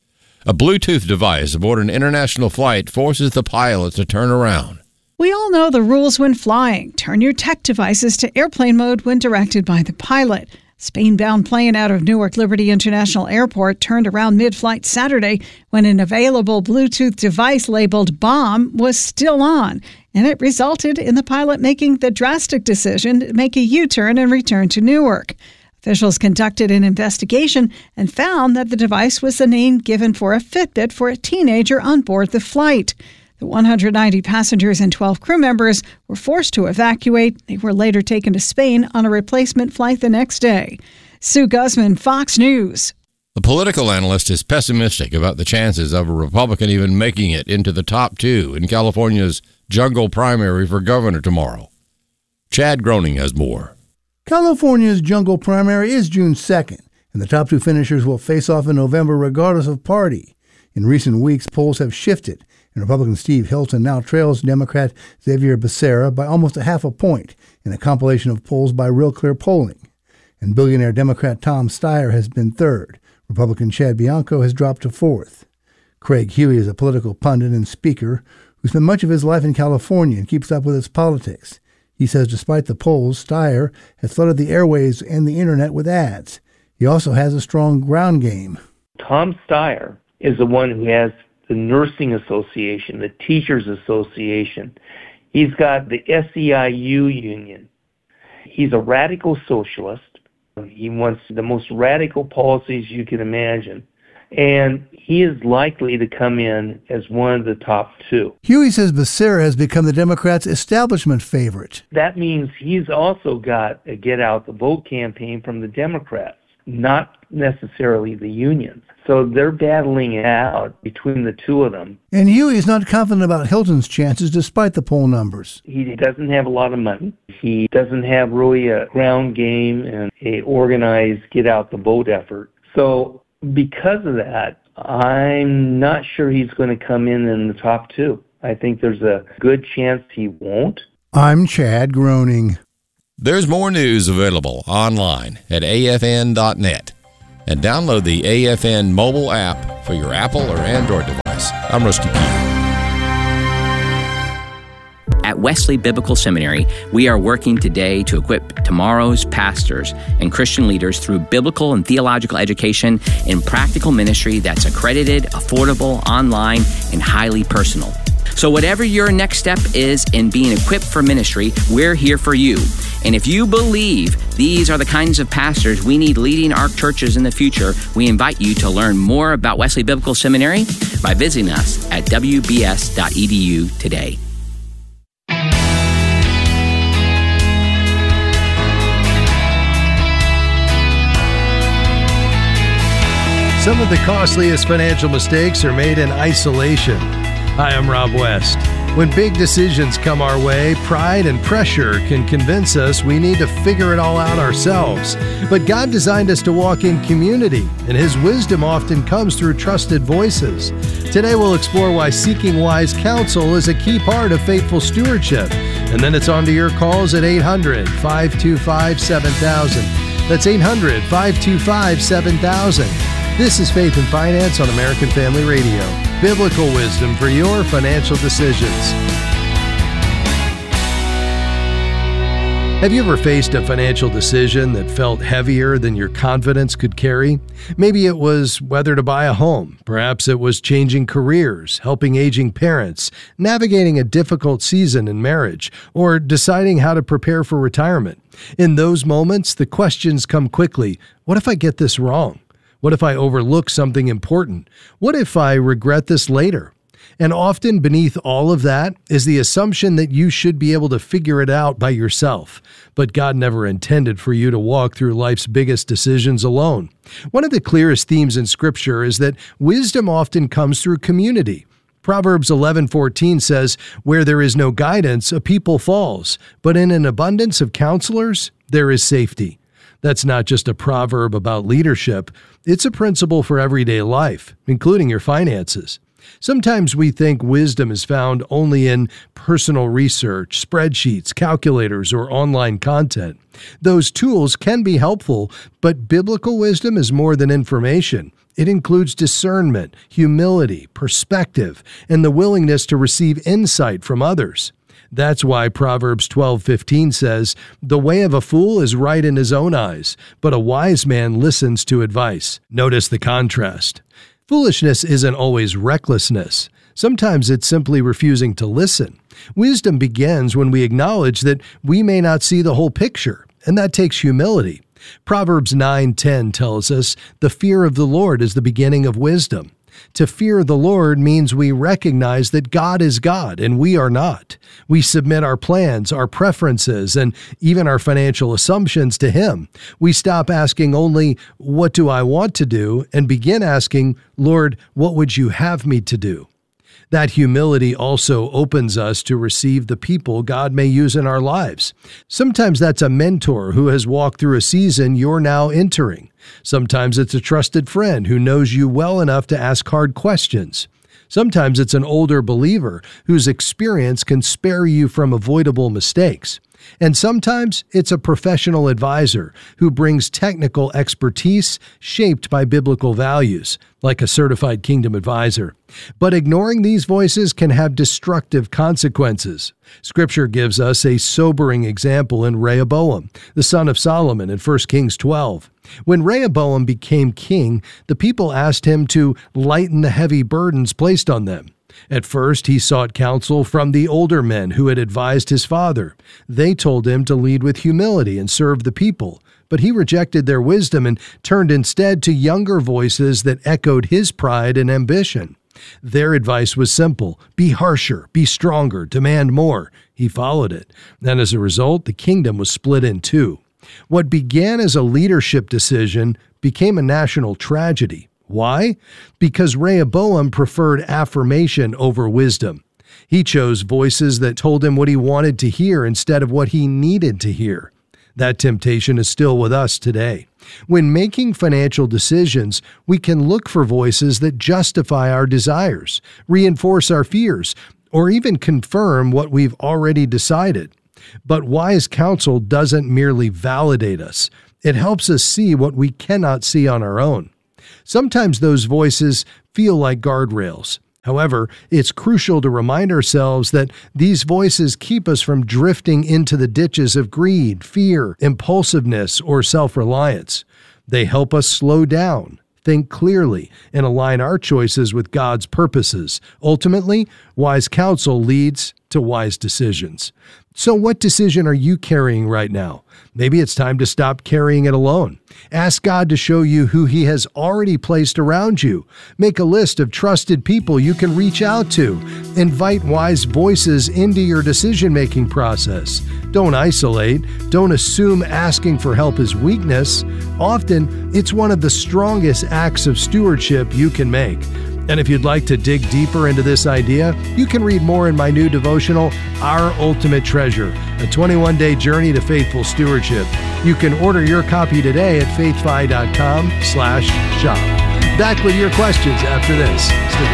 A Bluetooth device aboard an international flight forces the pilot to turn around. We all know the rules when flying. Turn your tech devices to airplane mode when directed by the pilot. Spain-bound plane out of Newark Liberty International Airport turned around mid-flight Saturday when an available Bluetooth device labeled bomb was still on, and it resulted in the pilot making the drastic decision to make a U-turn and return to Newark. Officials conducted an investigation and found that the device was the name given for a Fitbit for a teenager on board the flight. The one hundred ninety passengers and twelve crew members were forced to evacuate. They were later taken to Spain on a replacement flight the next day. Sue Guzman, Fox News. The political analyst is pessimistic about the chances of a Republican even making it into the top two in California's jungle primary for governor tomorrow. Chad Groening has more. California's jungle primary is June second, and the top two finishers will face off in November regardless of party. In recent weeks, polls have shifted, and Republican Steve Hilton now trails Democrat Xavier Becerra by almost a half a point in a compilation of polls by Real Clear Polling. And billionaire Democrat Tom Steyer has been third. Republican Chad Bianco has dropped to fourth. Craig Huey is a political pundit and speaker who spent much of his life in California and keeps up with its politics. He says despite the polls, Steyer has flooded the airways and the internet with ads. He also has a strong ground game. Tom Steyer is the one who has the Nursing Association, the Teachers Association. He's got the S E I U union. He's a radical socialist. He wants the most radical policies you can imagine. And he is likely to come in as one of the top two. Huey says Becerra has become the Democrats' establishment favorite. That means he's also got a get out the vote campaign from the Democrats, not necessarily the unions. So they're battling it out between the two of them. And Huey is not confident about Hilton's chances despite the poll numbers. He doesn't have a lot of money. He doesn't have really a ground game and a organized get out the vote effort. So because of that, I'm not sure he's going to come in in the top two. I think there's a good chance he won't. I'm Chad Groening. There's more news available online at A F N dot net. And download the A F N mobile app for your Apple or Android device. I'm Rusty Keith. At Wesley Biblical Seminary, we are working today to equip tomorrow's pastors and Christian leaders through biblical and theological education in practical ministry that's accredited, affordable, online, and highly personal. So whatever your next step is in being equipped for ministry, we're here for you. And if you believe these are the kinds of pastors we need leading our churches in the future, we invite you to learn more about Wesley Biblical Seminary by visiting us at w b s dot e d u today. Some of the costliest financial mistakes are made in isolation. Hi, I'm Rob West. When big decisions come our way, pride and pressure can convince us we need to figure it all out ourselves. But God designed us to walk in community, and His wisdom often comes through trusted voices. Today we'll explore why seeking wise counsel is a key part of faithful stewardship. And then it's on to your calls at eight hundred, five two five, seven thousand. That's eight hundred, five two five, seven thousand. This is Faith and Finance on American Family Radio. Biblical wisdom for your financial decisions. Have you ever faced a financial decision that felt heavier than your confidence could carry? Maybe it was whether to buy a home. Perhaps it was changing careers, helping aging parents, navigating a difficult season in marriage, or deciding how to prepare for retirement. In those moments, the questions come quickly. What if I get this wrong? What if I overlook something important? What if I regret this later? And often beneath all of that is the assumption that you should be able to figure it out by yourself. But God never intended for you to walk through life's biggest decisions alone. One of the clearest themes in Scripture is that wisdom often comes through community. Proverbs eleven fourteen says, "Where there is no guidance, a people falls, but in an abundance of counselors, there is safety." That's not just a proverb about leadership. It's a principle for everyday life, including your finances. Sometimes we think wisdom is found only in personal research, spreadsheets, calculators, or online content. Those tools can be helpful, but biblical wisdom is more than information. It includes discernment, humility, perspective, and the willingness to receive insight from others. That's why Proverbs twelve fifteen says, "The way of a fool is right in his own eyes, but a wise man listens to advice." Notice the contrast. Foolishness isn't always recklessness. Sometimes it's simply refusing to listen. Wisdom begins when we acknowledge that we may not see the whole picture, and that takes humility. Proverbs nine ten tells us, "The fear of the Lord is the beginning of wisdom." To fear the Lord means we recognize that God is God and we are not. We submit our plans, our preferences, and even our financial assumptions to Him. We stop asking only, "What do I want to do?" and begin asking, "Lord, what would you have me to do?" That humility also opens us to receive the people God may use in our lives. Sometimes that's a mentor who has walked through a season you're now entering. Sometimes it's a trusted friend who knows you well enough to ask hard questions. Sometimes it's an older believer whose experience can spare you from avoidable mistakes. And sometimes it's a professional advisor who brings technical expertise shaped by biblical values, like a certified kingdom advisor. But ignoring these voices can have destructive consequences. Scripture gives us a sobering example in Rehoboam, the son of Solomon, in First Kings twelve. When Rehoboam became king, the people asked him to lighten the heavy burdens placed on them. At first, he sought counsel from the older men who had advised his father. They told him to lead with humility and serve the people, but he rejected their wisdom and turned instead to younger voices that echoed his pride and ambition. Their advice was simple: be harsher, be stronger, demand more. He followed it, and as a result, the kingdom was split in two. What began as a leadership decision became a national tragedy. Why? Because Rehoboam preferred affirmation over wisdom. He chose voices that told him what he wanted to hear instead of what he needed to hear. That temptation is still with us today. When making financial decisions, we can look for voices that justify our desires, reinforce our fears, or even confirm what we've already decided. But wise counsel doesn't merely validate us. It helps us see what we cannot see on our own. Sometimes those voices feel like guardrails. However, it's crucial to remind ourselves that these voices keep us from drifting into the ditches of greed, fear, impulsiveness, or self-reliance. They help us slow down, think clearly, and align our choices with God's purposes. Ultimately, wise counsel leads to wise decisions. So what decision are you carrying right now? Maybe it's time to stop carrying it alone. Ask God to show you who He has already placed around you. Make a list of trusted people you can reach out to. Invite wise voices into your decision-making process. Don't isolate. Don't assume asking for help is weakness. Often, it's one of the strongest acts of stewardship you can make. And if you'd like to dig deeper into this idea, you can read more in my new devotional, Our Ultimate Treasure, a twenty-one day journey to faithful stewardship. You can order your copy today at faithfi.com slash shop. Back with your questions after this. Stick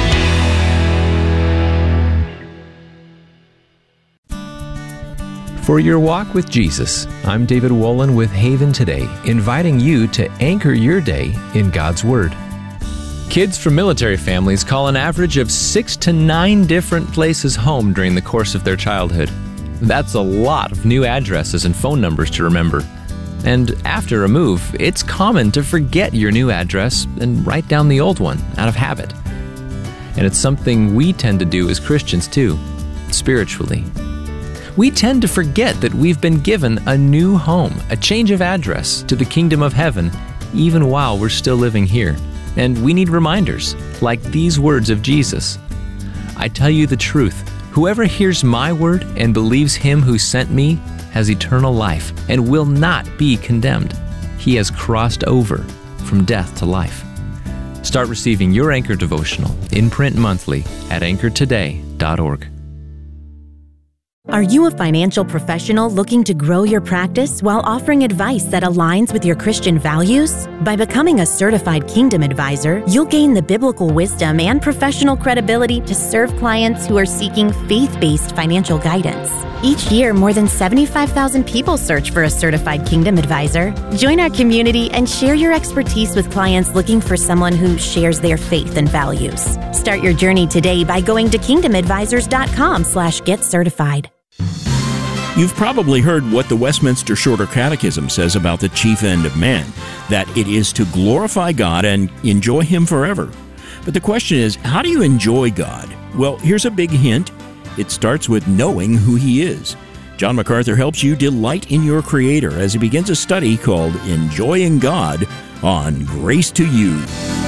around. For your walk with Jesus, I'm David Wolin with Haven Today, inviting you to anchor your day in God's Word. Kids from military families call an average of six to nine different places home during the course of their childhood. That's a lot of new addresses and phone numbers to remember. And after a move, it's common to forget your new address and write down the old one out of habit. And it's something we tend to do as Christians too, spiritually. We tend to forget that we've been given a new home, a change of address to the kingdom of heaven, even while we're still living here. And we need reminders, like these words of Jesus. I tell you the truth, whoever hears my word and believes him who sent me has eternal life and will not be condemned. He has crossed over from death to life. Start receiving your Anchor devotional in print monthly at anchor today dot org. Are you a financial professional looking to grow your practice while offering advice that aligns with your Christian values? By becoming a certified Kingdom Advisor, you'll gain the biblical wisdom and professional credibility to serve clients who are seeking faith-based financial guidance. Each year, more than seventy-five thousand people search for a certified Kingdom Advisor. Join our community and share your expertise with clients looking for someone who shares their faith and values. Start your journey today by going to kingdom advisors dot com slash get certified. You've probably heard what the Westminster Shorter Catechism says about the chief end of man, that it is to glorify God and enjoy Him forever. But the question is, how do you enjoy God? Well, here's a big hint. It starts with knowing who He is. John MacArthur helps you delight in your Creator as he begins a study called Enjoying God on Grace to You.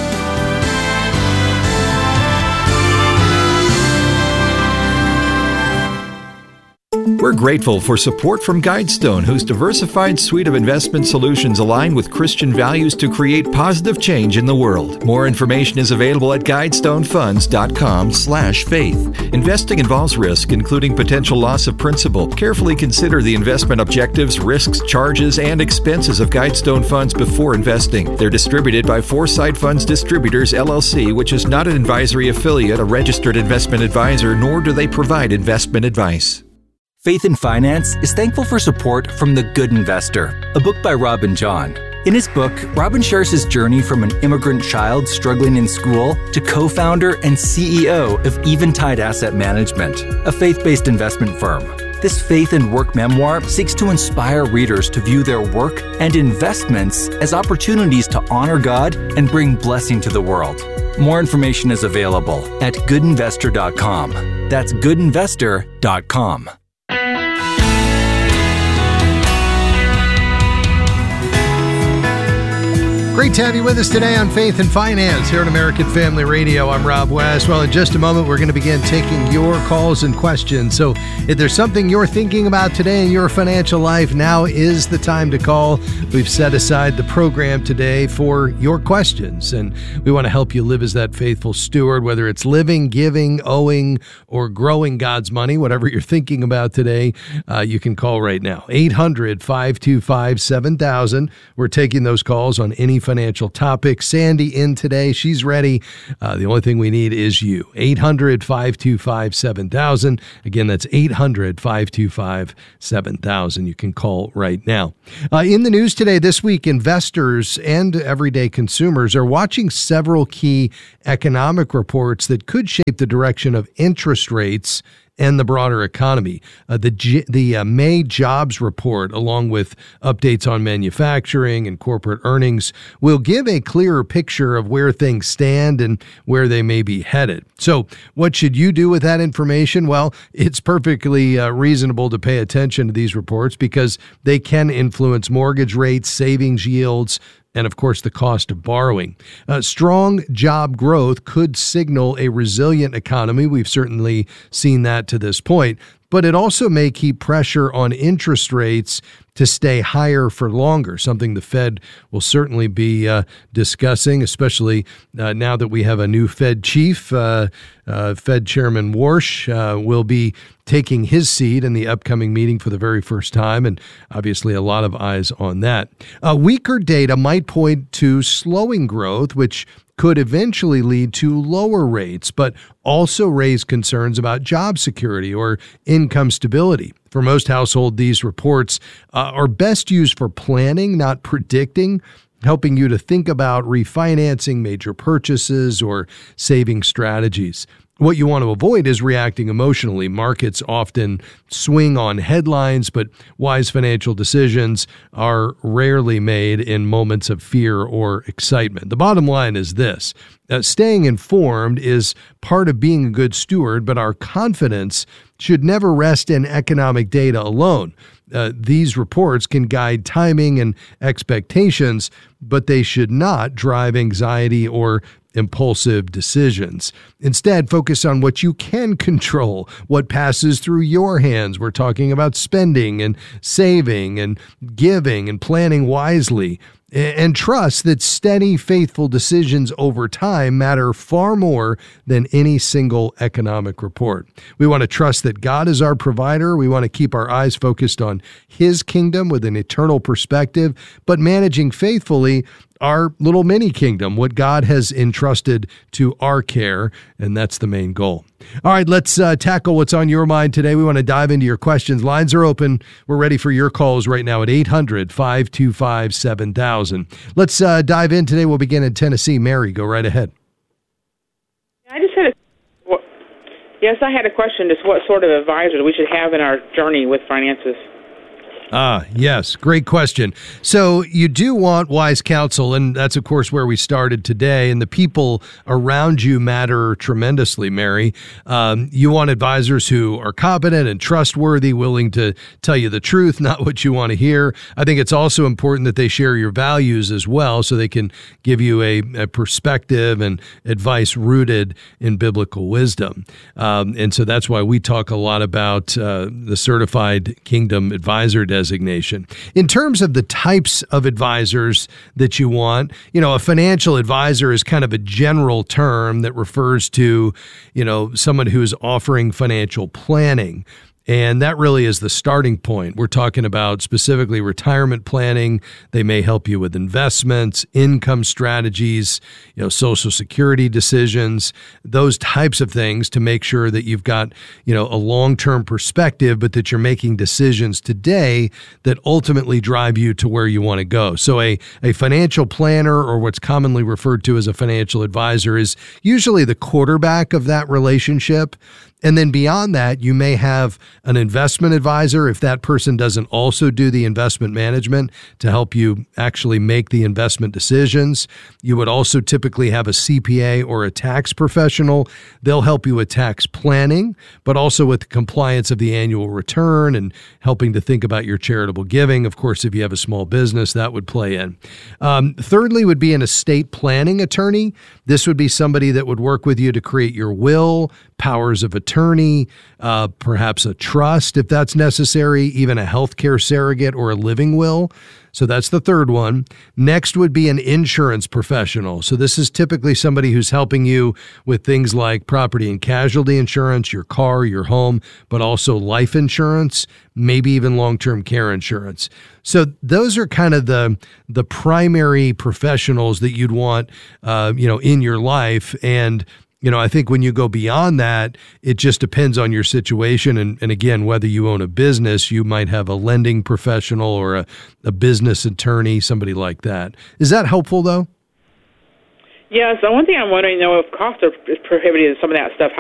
We're grateful for support from Guidestone, whose diversified suite of investment solutions align with Christian values to create positive change in the world. More information is available at guidestonefunds dot com slash faith. Investing involves risk, including potential loss of principal. Carefully consider the investment objectives, risks, charges, and expenses of Guidestone Funds before investing. They're distributed by Foresight Funds Distributors, L L C, which is not an advisory affiliate, a registered investment advisor, nor do they provide investment advice. Faith in Finance is thankful for support from The Good Investor, a book by Robin John. In his book, Robin shares his journey from an immigrant child struggling in school to co-founder and C E O of Eventide Asset Management, a faith-based investment firm. This faith and work memoir seeks to inspire readers to view their work and investments as opportunities to honor God and bring blessing to the world. More information is available at good investor dot com. That's good investor dot com. Great to have you with us today on Faith and Finance here on American Family Radio. I'm Rob West. Well, in just a moment, we're going to begin taking your calls and questions. So if there's something you're thinking about today in your financial life, now is the time to call. We've set aside the program today for your questions, and we want to help you live as that faithful steward, whether it's living, giving, owing, or growing God's money, whatever you're thinking about today, uh, you can call right now. eight hundred, five two five, seven thousand. We're taking those calls on any financial topic. Sandy in today. She's ready. Uh, the only thing we need is you. eight hundred, five two five, seven thousand. Again, that's eight hundred, five two five, seven thousand. You can call right now. Uh, in the news today, this week, investors and everyday consumers are watching several key economic reports that could shape the direction of interest rates and the broader economy. Uh, the G- the uh, May jobs report, along with updates on manufacturing and corporate earnings, will give a clearer picture of where things stand and where they may be headed. So what should you do with that information? Well, it's perfectly uh, reasonable to pay attention to these reports because they can influence mortgage rates, savings yields, and, of course, the cost of borrowing. Uh, strong job growth could signal a resilient economy. We've certainly seen that to this point. But it also may keep pressure on interest rates to stay higher for longer, something the Fed will certainly be uh, discussing, especially uh, now that we have a new Fed chief. Uh, uh, Fed Chairman Warsh uh, will be taking his seat in the upcoming meeting for the very first time, and obviously a lot of eyes on that. Uh, weaker data might point to slowing growth, which could eventually lead to lower rates, but also raise concerns about job security or income stability. For most households, these reports uh, are best used for planning, not predicting, helping you to think about refinancing major purchases or saving strategies. What you want to avoid is reacting emotionally. Markets often swing on headlines, but wise financial decisions are rarely made in moments of fear or excitement. The bottom line is this. Uh, staying informed is part of being a good steward, but our confidence should never rest in economic data alone. Uh, these reports can guide timing and expectations, but they should not drive anxiety or impulsive decisions. Instead, focus on what you can control, what passes through your hands. We're talking about spending and saving and giving and planning wisely. And trust that steady, faithful decisions over time matter far more than any single economic report. We want to trust that God is our provider. We want to keep our eyes focused on His kingdom with an eternal perspective, but managing faithfully our little mini kingdom, what God has entrusted to our care, and that's the main goal. All right, let's uh, tackle what's on your mind today. We want to dive into your questions. Lines are open. We're ready for your calls right now at eight hundred, five two five, seven thousand. Let's uh, dive in today. We'll begin in Tennessee. Mary, go right ahead. I just had a well, yes, I had a question. Just what sort of advisor we should have in our journey with finances? Ah, yes. Great question. So you do want wise counsel, and that's, of course, where we started today. And the people around you matter tremendously, Mary. Um, you want advisors who are competent and trustworthy, willing to tell you the truth, not what you want to hear. I think it's also important that they share your values as well, so they can give you a, a perspective and advice rooted in biblical wisdom. Um, and so that's why we talk a lot about uh, the Certified Kingdom Advisor designation. Designation. In terms of the types of advisors that you want, you know, a financial advisor is kind of a general term that refers to, you know, someone who's offering financial planning. And that really is the starting point. We're talking about specifically retirement planning. They may help you with investments, income strategies, you know, Social Security decisions, those types of things to make sure that you've got, you know, a long-term perspective, but that you're making decisions today that ultimately drive you to where you want to go. So a, a financial planner, or what's commonly referred to as a financial advisor, is usually the quarterback of that relationship. And then beyond that, you may have an investment advisor if that person doesn't also do the investment management to help you actually make the investment decisions. You would also typically have a C P A or a tax professional. They'll help you with tax planning, but also with the compliance of the annual return and helping to think about your charitable giving. Of course, if you have a small business, that would play in. Um, thirdly would be an estate planning attorney. This would be somebody that would work with you to create your will, powers of attorney, uh, perhaps a trust if that's necessary, even a healthcare surrogate or a living will. So that's the third one. Next would be an insurance professional. So this is typically somebody who's helping you with things like property and casualty insurance, your car, your home, but also life insurance, maybe even long-term care insurance. So those are kind of the the primary professionals that you'd want, uh, you know, in your life. And you know, I think when you go beyond that, it just depends on your situation. And, and again, whether you own a business, you might have a lending professional or a, a business attorney, somebody like that. Is that helpful, though? Yeah, so one thing I'm wondering, though, if costs are prohibitive, some of that stuff,